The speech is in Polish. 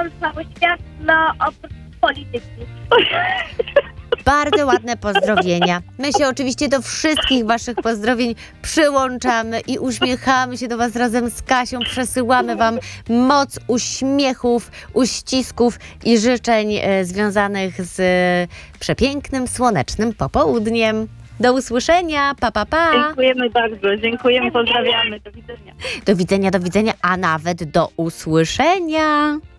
cały świat, no oprócz polityki. Bardzo ładne pozdrowienia. My się oczywiście do wszystkich waszych pozdrowień przyłączamy i uśmiechamy się do was razem z Kasią. Przesyłamy wam moc uśmiechów, uścisków i życzeń związanych z przepięknym, słonecznym popołudniem. Do usłyszenia. Pa, pa, pa. Dziękujemy bardzo, dziękujemy, pozdrawiamy, do widzenia. Do widzenia, a nawet do usłyszenia.